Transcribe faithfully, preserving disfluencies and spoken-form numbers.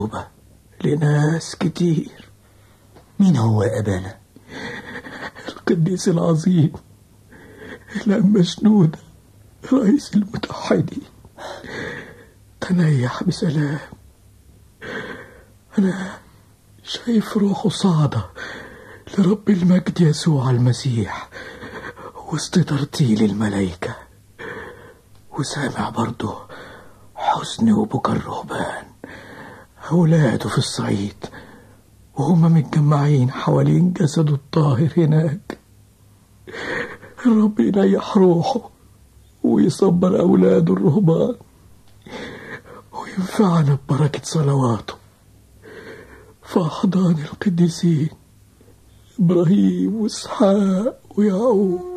لناس كتير. مين هو يا أبانا؟ القديس العظيم الأنبا شنودة رئيس المتحدين، تنيح بسلام. أنا شايف روحه صاعدة لرب المجد يسوع المسيح وسط ترتيل الملائكة، وسامع برضه حزن وبكى الرهبان أولاده في الصعيد وهم متجمعين حوالين جسده الطاهر هناك. الرب ينيح روحه ويصبر أولاده الرهبان وينفعنا ببركة صلواته في أحضان القديسين إبراهيم وإسحاق ويعقوب.